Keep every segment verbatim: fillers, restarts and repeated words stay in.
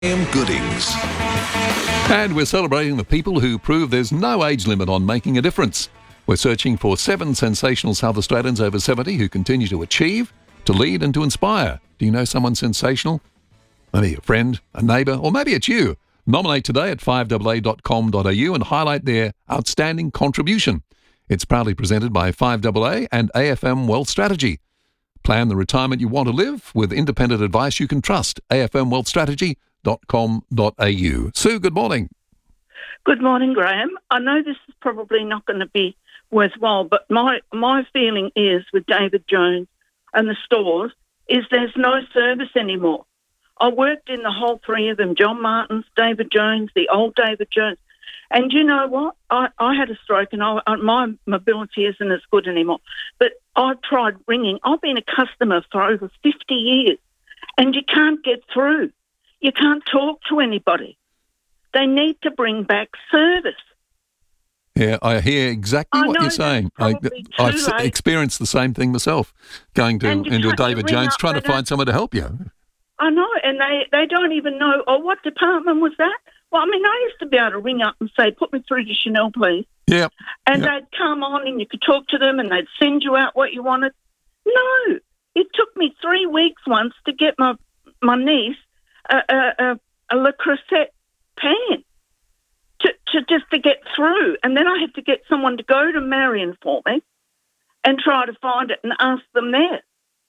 Graham Goodings. And we're celebrating the people who prove there's no age limit on making a difference. We're searching for seven sensational South Australians over seventy who continue to achieve, to lead and to inspire. Do you know someone sensational? Maybe a friend, a neighbour, or maybe it's you. Nominate today at five a a dot com dot a u and highlight their outstanding contribution. It's proudly presented by five A A and A F M Wealth Strategy. Plan the retirement you want to live with independent advice you can trust. A F M wealth strategy dot com dot a u. Sue, good morning. Good morning, Graham. I know this is probably not going to be worthwhile, but my, my feeling is with David Jones and the stores is there's no service anymore. I worked in the whole three of them, John Martin's, David Jones, the old David Jones. And you know what? I, I had a stroke and I, my mobility isn't as good anymore. But I've tried ringing. I've been a customer for over fifty years and you can't get through. You can't talk to anybody. They need to bring back service. Yeah, I hear exactly I what you're saying. I, I've s- experienced the same thing myself, going to into a David Jones, trying to find someone to help you. I know, and they, they don't even know, oh, what department was that? Well, I mean, I used to be able to ring up and say, put me through to Chanel, please. Yeah. And yep. they'd come on and you could talk to them and they'd send you out what you wanted. No, it took me three weeks once to get my, my niece a, a, a, a Le Creuset pan. To, to just to get through. And then I had to get someone to go to Marion for me and try to find it and ask them there.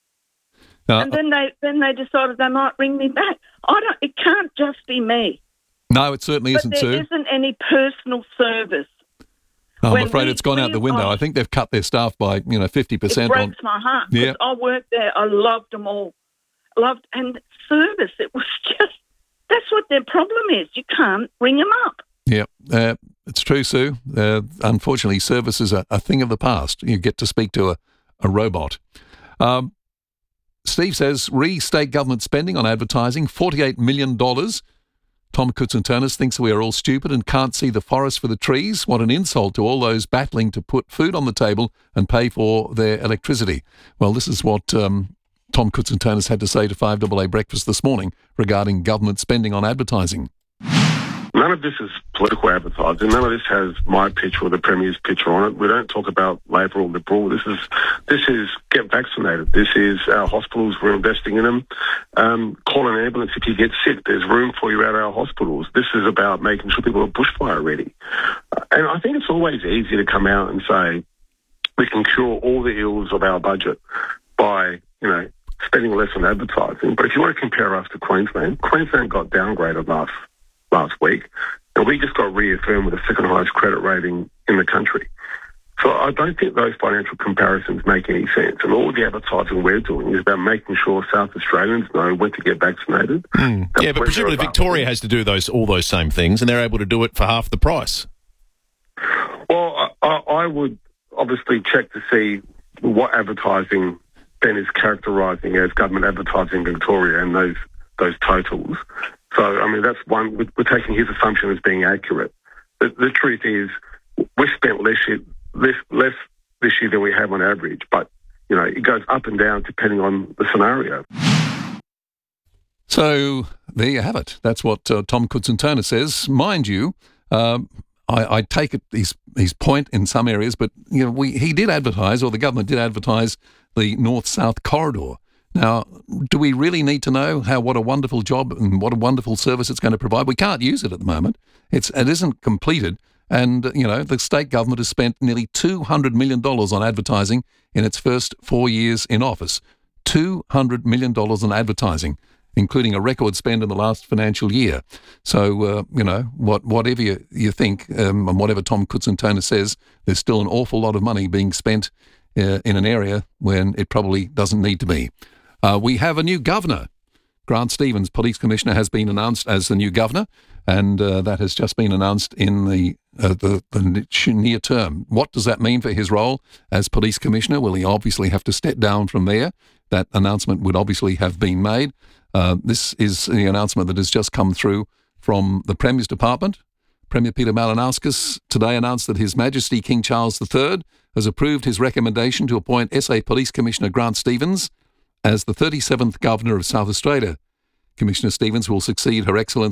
Uh, and then they then they decided they might ring me back. I don't. It can't just be me. No, it certainly but isn't, there Sue. There isn't any personal service. I'm when afraid we, it's gone out the window. I think they've cut their staff by, you know, fifty percent. It breaks on, my heart. Yeah. I worked there. I loved them all. Loved and service. It was just, that's what their problem is. You can't ring them up. Yeah, uh, it's true, Sue. Uh, unfortunately, service is a, a thing of the past. You get to speak to a, a robot. Um, Steve says, re-state government spending on advertising, forty-eight million dollars. Tom Koutsantonis thinks we are all stupid and can't see the forest for the trees. What an insult to all those battling to put food on the table and pay for their electricity. Well, this is what um, Tom Koutsantonis had to say to five A A Breakfast this morning regarding government spending on advertising. None of this is political advertising. None of this has my picture or the Premier's picture on it. We don't talk about Labor or Liberal. This is this is get vaccinated. This is our hospitals. We're investing in them. Um, call an ambulance if you get sick. There's room for you at our hospitals. This is about making sure people are bushfire ready. Uh, and I think it's always easy to come out and say we can cure all the ills of our budget by, you know, spending less on advertising. But if you want to compare us to Queensland, Queensland got downgraded last last week, and we just got reaffirmed with the second highest credit rating in the country. So I don't think those financial comparisons make any sense. And all the advertising we're doing is about making sure South Australians know when to get vaccinated. Mm. Yeah, but presumably Victoria has to do those all those same things, and they're able to do it for half the price. Well, I, I, I would obviously check to see what advertising then is characterising as government advertising in Victoria and those those totals. So, I mean, that's one, we're taking his assumption as being accurate. The, the truth is, we've spent less, less, less this year than we have on average, but, you know, it goes up and down depending on the scenario. So, there you have it. That's what uh, Tom Koutsantonis says. Mind you, um, I, I take it his, his point in some areas, but, you know, we he did advertise, or the government did advertise, the North-South corridor. Now, do we really need to know how what a wonderful job and what a wonderful service it's going to provide? We can't use it at the moment. It's it isn't completed, and you know the state government has spent nearly two hundred million dollars on advertising in its first four years in office. Two hundred million dollars on advertising, including a record spend in the last financial year. So uh, you know what whatever you you think um, and whatever Tom Koutsantonis says, there's still an awful lot of money being spent uh, in an area when it probably doesn't need to be. Uh, we have a new governor. Grant Stevens, Police Commissioner, has been announced as the new governor, and uh, that has just been announced in the, uh, the the near term. What does that mean for his role as Police Commissioner? Will he obviously have to step down from there? That announcement would obviously have been made. Uh, this is the announcement that has just come through from the Premier's Department. Premier Peter Malinauskas today announced that His Majesty King Charles the Third has approved his recommendation to appoint S A Police Commissioner Grant Stevens as the thirty-seventh Governor of South Australia. Commissioner Stevens will succeed Her Excellency